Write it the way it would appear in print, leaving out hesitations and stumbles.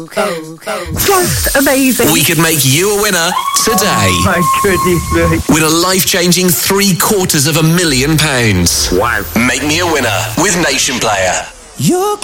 Just amazing. We could make you a winner today. My goodness me. Win a life-changing £750,000. Wow. Make me a winner with Nation Player.